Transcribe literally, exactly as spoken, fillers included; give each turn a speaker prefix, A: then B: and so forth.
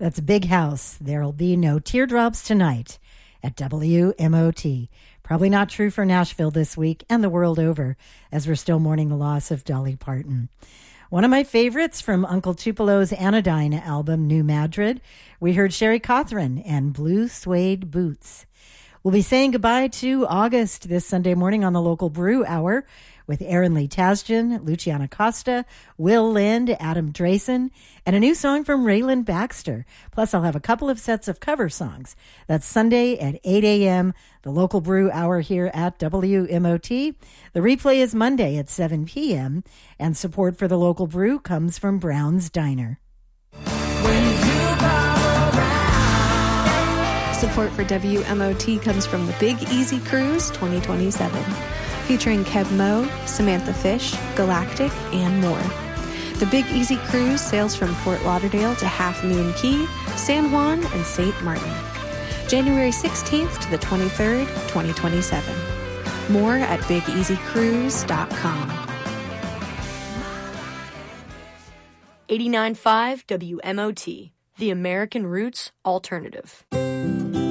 A: That's Big House. There'll be no teardrops tonight at W M O T. Probably not true for Nashville this week and the world over, as we're still mourning the loss of Dolly Parton. One of my favorites from Uncle Tupelo's Anodyne album, New Madrid, we heard Sherry Cothran and Blue Suede Boots. We'll be saying goodbye to August this Sunday morning on the Local Brew Hour with Aaron Lee Tasjan, Luciana Costa, Will Lind, Adam Drayson, and a new song from Raylan Baxter. Plus, I'll have a couple of sets of cover songs. That's Sunday at eight a.m., the Local Brew Hour here at W M O T. The replay is Monday at seven p.m., and support for the Local Brew comes from Brown's Diner.
B: When you come around. Support for W M O T comes from the Big Easy Cruise twenty twenty-seven. Featuring Keb Mo, Samantha Fish, Galactic, and more. The Big Easy Cruise sails from Fort Lauderdale to Half Moon Cay, San Juan, and Saint Martin. January sixteenth to the twenty-third, twenty twenty-seven. More at big easy cruise dot com.
C: eighty-nine point five W M O T, the American Roots Alternative.